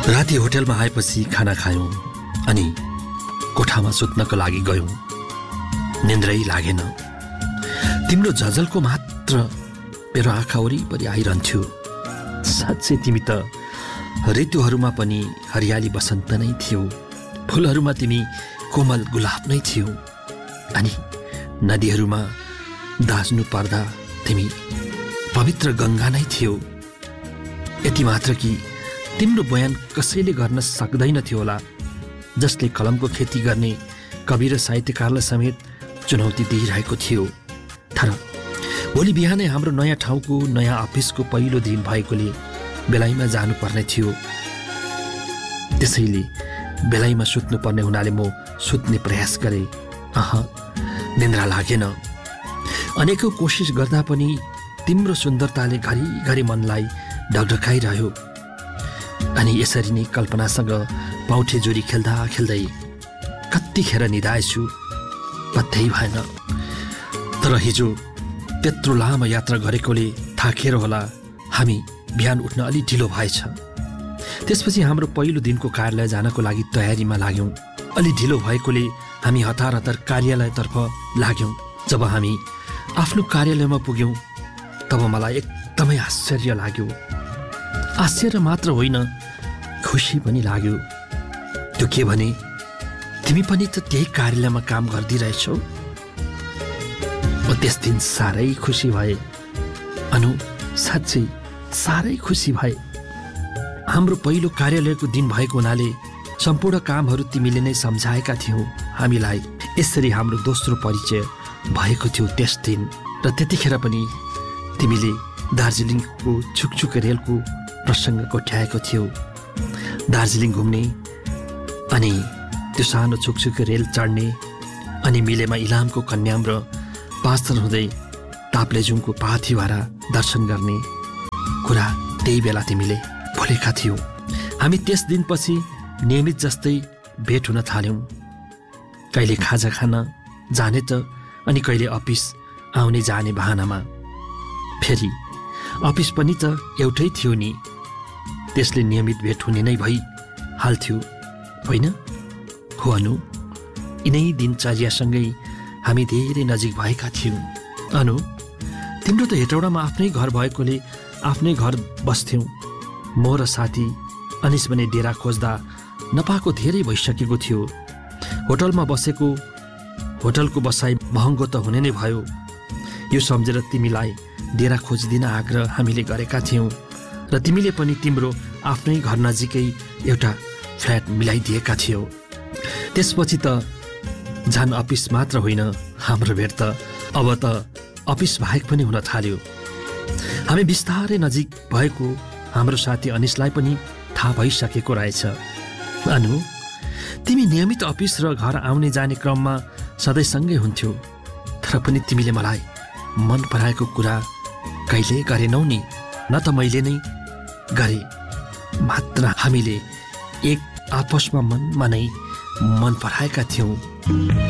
राति होटलमा आएपछि खाना खायौँ अनि कोठामा सुत्नको लागि गयौँ। निन्द्रै लागेन। तिम्रो झझलको मात्र मेरो आँखा वरिपरि आइरहन्थ्यो। साँच्चै तिमी त ऋतुहरूमा पनि हरियाली बसन्त नै थियौ। फुलहरूमा तिमी कोमल गुलाब नै थियौ अनि नदीहरूमा दाज्नु पर्दा तिमी पवित्र गङ्गा नै थियौ। यति मात्र कि तिम्रो बयान कसैले गर्न सक्दैनथ्यो होला, जसले कलमको खेती गर्ने कवि र साहित्यकारलाई समेत चुनौती दिइरहेको थियो। तर भोलि बिहानै हाम्रो नयाँ ठाउँको नयाँ अफिसको पहिलो दिन भएकोले बेलायमा जानुपर्ने थियो। त्यसैले बेलायमा सुत्नुपर्ने हुनाले म सुत्ने प्रयास गरेँ। निन्द्रा लागेन। अनेकौं कोसिस गर्दा पनि तिम्रो सुन्दरताले घरिघरि मनलाई ढकढकाइरह्यो। अनि यसरी नै कल्पनासँग पाउठे जोरी खेल्दा खेल्दै कतिखेर निधाएछु पत्तै भएन। तर हिजो त्यत्रो लामो यात्रा गरेकोले थाकेर होला हामी बिहान उठ्न अलि ढिलो भएछ। त्यसपछि हाम्रो पहिलो दिनको कार्यालय जानको लागि तयारीमा लाग्यौँ। अलि ढिलो भएकोले हामी हतार हतार कार्यालयतर्फ लाग्यौँ। जब हामी आफ्नो कार्यालयमा पुग्यौँ तब मलाई एकदमै आश्चर्य लाग्यो। आश्चर्य मात्र होइन, खुसी पनि लाग्यो। त्यो के भने तिमी पनि त त्यही कार्यालयमा काम गर्दिरहेछौ। म त्यस दिन साह्रै खुसी भए। साँच्चै साह्रै खुसी भए। हाम्रो पहिलो कार्यालयको दिन भएको हुनाले सम्पूर्ण कामहरू तिमीले नै सम्झाएका थियौ हामीलाई। यसरी हाम्रो दोस्रो परिचय भएको थियो त्यस दिन। र त्यतिखेर पनि तिमीले दार्जिलिङको छुकछुक रेलको प्रसङ्ग कोट्याएको थियौ। दार्जिलिङ घुम्ने अनि त्यो सानो छुकछुक रेल चढ्ने अनि मिलेमा इलामको कन्याम र पाँचथर हुँदै ताप्लेजुङको पाथिभारा दर्शन गर्ने कुरा त्यही बेला तिमीले भुलेका थियौ। हामी त्यस दिनपछि नियमित जस्तै भेट हुन थाल्यौँ। कहिले खाजा खान जाने त अनि कहिले अफिस आउने जाने बहानामा। फेरि अफिस पनि त एउटै थियो नि। त्यसले नियमित भेट हुने नै भई हाल्थ्यो होइन? हो अनु, यिनै दिनचर्यासँगै हामी धेरै नजिक भएका थियौँ। अनु, तिम्रो त हेटौडामा आफ्नै घर भएकोले आफ्नै घर बस्थ्यौँ। म र साथी अनिस भने डेरा खोज्दा नपाएको धेरै भइसकेको थियो। होटलमा बसेको होटलको बसाइ महँगो त हुने नै भयो। यो सम्झेर तिमीलाई डेरा खोजिदिन आग्रह हामीले गरेका थियौँ र तिमीले पनि तिम्रो आफ्नै घर नजिकै एउटा फ्ल्याट मिलाइदिएका थियौ। त्यसपछि त झन् अफिस मात्र होइन, हाम्रो भेट त अब त अफिस बाहेक पनि हुन थाल्यो। हामी बिस्तारै नजिक भएको हाम्रो साथी अनिसलाई पनि थाहा भइसकेको रहेछ। अनु, तिमी नियमित अफिस र घर आउने जाने क्रममा सधैँ सँगै हुन्थ्यौ। तर पनि तिमीले मलाई मन पराएको कुरा कहिले गरेनौ नि। न त मैले नै गरे, मात्र हामीले एक आपसमा मनमा नै मन पराएका थियौँ।